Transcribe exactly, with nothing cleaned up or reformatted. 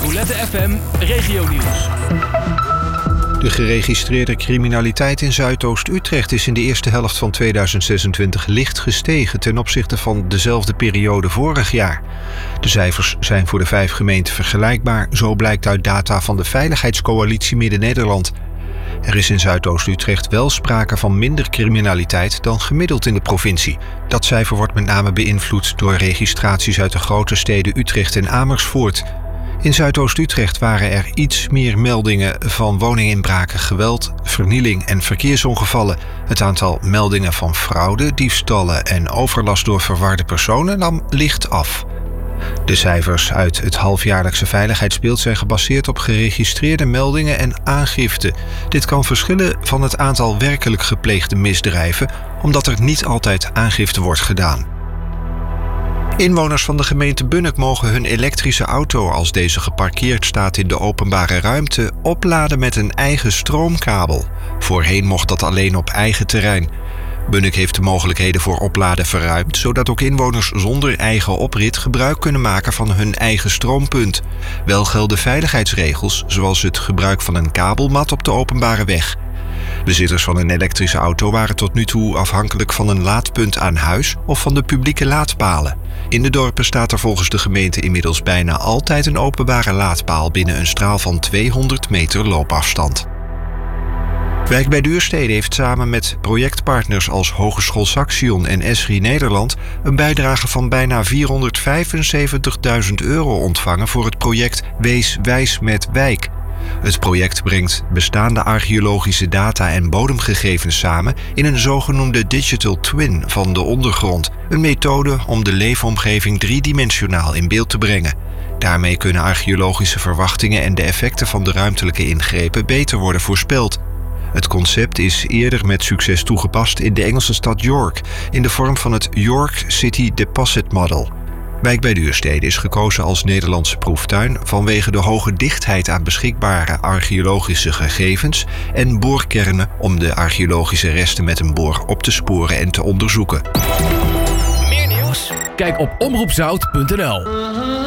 Roulette F M Regionieuws. De geregistreerde criminaliteit in Zuidoost-Utrecht is in de eerste helft van tweeduizend zesentwintig licht gestegen ten opzichte van dezelfde periode vorig jaar. De cijfers zijn voor de vijf gemeenten vergelijkbaar, zo blijkt uit data van de Veiligheidscoalitie Midden-Nederland. Er is in Zuidoost-Utrecht wel sprake van minder criminaliteit dan gemiddeld in de provincie. Dat cijfer wordt met name beïnvloed door registraties uit de grote steden Utrecht en Amersfoort. In Zuidoost-Utrecht waren er iets meer meldingen van woninginbraken, geweld, vernieling en verkeersongevallen. Het aantal meldingen van fraude, diefstallen en overlast door verwarde personen nam licht af. De cijfers uit het halfjaarlijkse veiligheidsbeeld zijn gebaseerd op geregistreerde meldingen en aangiften. Dit kan verschillen van het aantal werkelijk gepleegde misdrijven, omdat er niet altijd aangifte wordt gedaan. Inwoners van de gemeente Bunnik mogen hun elektrische auto, als deze geparkeerd staat in de openbare ruimte, opladen met een eigen stroomkabel. Voorheen mocht dat alleen op eigen terrein. Bunnik heeft de mogelijkheden voor opladen verruimd, zodat ook inwoners zonder eigen oprit gebruik kunnen maken van hun eigen stroompunt. Wel gelden veiligheidsregels, zoals het gebruik van een kabelmat op de openbare weg. Bezitters van een elektrische auto waren tot nu toe afhankelijk van een laadpunt aan huis of van de publieke laadpalen. In de dorpen staat er volgens de gemeente inmiddels bijna altijd een openbare laadpaal binnen een straal van tweehonderd meter loopafstand. Wijk bij Duurstede heeft samen met projectpartners als Hogeschool Saxion en Esri Nederland een bijdrage van bijna vierhonderdvijfenzeventigduizend euro ontvangen voor het project Wees Wijs met Wijk. Het project brengt bestaande archeologische data en bodemgegevens samen in een zogenoemde digital twin van de ondergrond, een methode om de leefomgeving driedimensionaal in beeld te brengen. Daarmee kunnen archeologische verwachtingen en de effecten van de ruimtelijke ingrepen beter worden voorspeld. Het concept is eerder met succes toegepast in de Engelse stad York in de vorm van het York City Deposit Model. Wijk bij Duurstede is gekozen als Nederlandse proeftuin vanwege de hoge dichtheid aan beschikbare archeologische gegevens en boorkernen om de archeologische resten met een boor op te sporen en te onderzoeken. Meer nieuws? Kijk op omroep zout punt n l.